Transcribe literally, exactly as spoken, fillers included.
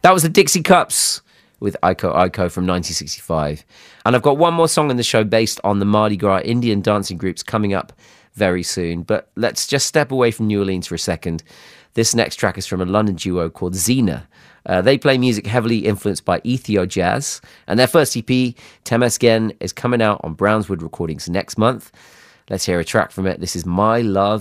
That was the Dixie Cups with Iko Iko from nineteen sixty-five. And I've got one more song in the show based on the Mardi Gras Indian dancing groups coming up very soon. But let's just step away from New Orleans for a second. This next track is from a London duo called Zena. Uh, they play music heavily influenced by Ethio jazz. And their first E P, Temesgen, is coming out on Brownswood Recordings next month. Let's hear a track from it. This is My Love